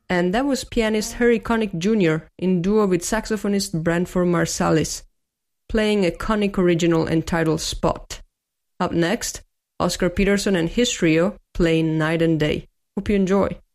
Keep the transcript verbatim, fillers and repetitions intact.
And that was pianist Harry Connick Junior in duo with saxophonist Branford Marsalis, playing a Connick original entitled Spot. Up next, Oscar Peterson and his trio playing Night and Day. Hope you enjoy.